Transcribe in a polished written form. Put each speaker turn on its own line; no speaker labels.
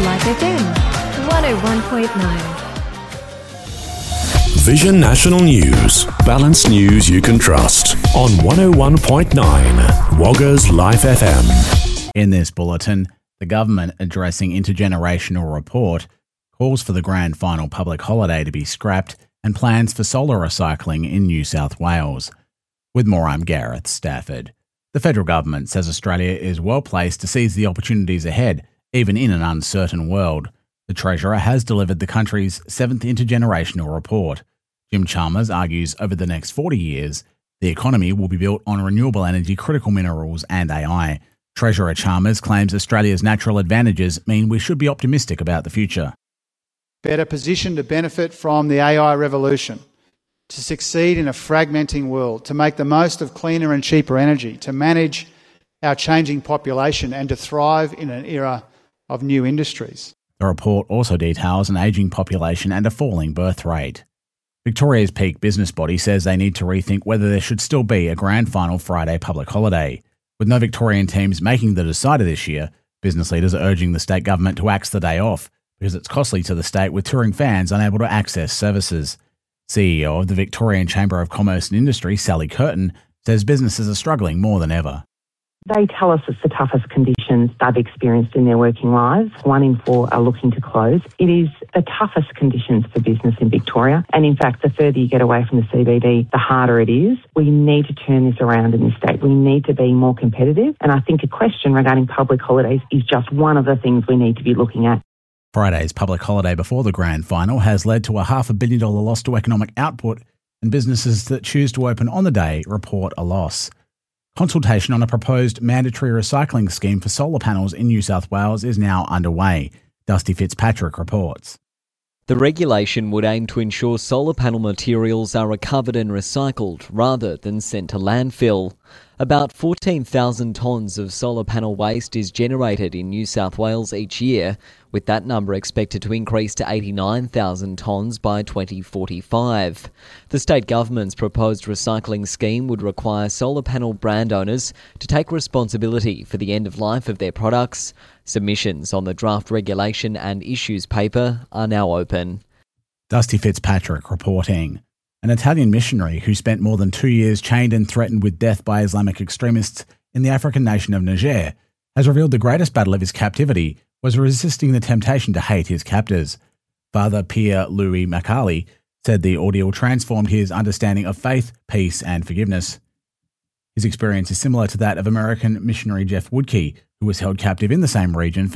Life FM 101.9.
Vision National News. Balanced news you can trust on 101.9 Wagga's Life FM.
In this bulletin, the government addressing intergenerational report calls for the grand final public holiday to be scrapped and plans for solar recycling in New South Wales. With more, I'm Gareth Stafford. The federal government says Australia is well placed to seize the opportunities ahead, even in an uncertain world. The Treasurer has delivered the country's 7th intergenerational report. Jim Chalmers argues over the next 40 years, the economy will be built on renewable energy, critical minerals and AI. Treasurer Chalmers claims Australia's natural advantages mean we should be optimistic about the future.
Better positioned to benefit from the AI revolution, to succeed in a fragmenting world, to make the most of cleaner and cheaper energy, to manage our changing population and to thrive in an era of new industries.
The report also details an ageing population and a falling birth rate. Victoria's peak business body says they need to rethink whether there should still be a grand final Friday public holiday. With no Victorian teams making the decider this year, business leaders are urging the state government to axe the day off because it's costly to the state with touring fans unable to access services. CEO of the Victorian Chamber of Commerce and Industry, Sally Curtin, says businesses are struggling more than ever.
They tell us it's the toughest conditions they've experienced in their working lives. 1 in 4 are looking to close. It is the toughest conditions for business in Victoria. And in fact, the further you get away from the CBD, the harder it is. We need to turn this around in this state. We need to be more competitive. And I think a question regarding public holidays is just one of the things we need to be looking at.
Friday's public holiday before the grand final has led to a $500 million loss to economic output, and businesses that choose to open on the day report a loss. Consultation on a proposed mandatory recycling scheme for solar panels in New South Wales is now underway. Dusty Fitzpatrick reports.
The regulation would aim to ensure solar panel materials are recovered and recycled rather than sent to landfill. About 14,000 tonnes of solar panel waste is generated in New South Wales each year, with that number expected to increase to 89,000 tonnes by 2045. The state government's proposed recycling scheme would require solar panel brand owners to take responsibility for the end of life of their products. Submissions on the draft regulation and issues paper are now open.
Dusty Fitzpatrick reporting. An Italian missionary who spent more than 2 years chained and threatened with death by Islamic extremists in the African nation of Niger has revealed the greatest battle of his captivity was resisting the temptation to hate his captors. Father Pierre-Louis Macali said the ordeal transformed his understanding of faith, peace and forgiveness. His experience is similar to that of American missionary Jeff Woodkey, who was held captive in the same region for